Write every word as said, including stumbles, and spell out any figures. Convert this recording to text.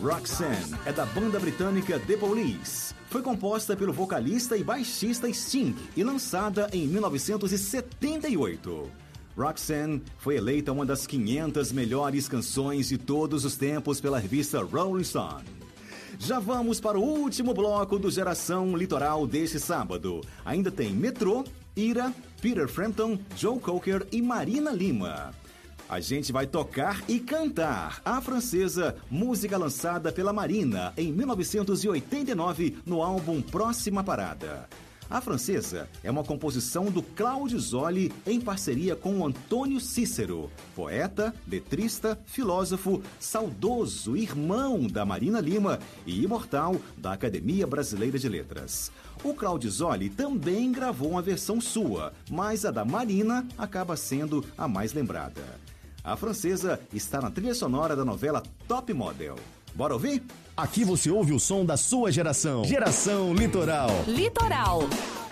Roxanne é da banda britânica The Police. Foi composta pelo vocalista e baixista Sting e lançada em mil novecentos e setenta e oito. Roxanne foi eleita uma das quinhentas melhores canções de todos os tempos pela revista Rolling Stone. Já vamos para o último bloco do Geração Litoral deste sábado. Ainda tem Metrô, Ira, Peter Frampton, Joe Cocker e Marina Lima. A gente vai tocar e cantar A Francesa, música lançada pela Marina em mil novecentos e oitenta e nove no álbum Próxima Parada. A Francesa é uma composição do Cláudio Zoli em parceria com o Antônio Cícero, poeta, letrista, filósofo, saudoso irmão da Marina Lima e imortal da Academia Brasileira de Letras. O Cláudio Zoli também gravou uma versão sua, mas a da Marina acaba sendo a mais lembrada. A Francesa está na trilha sonora da novela Top Model. Bora ouvir? Aqui você ouve o som da sua geração. Geração Litoral. Litoral.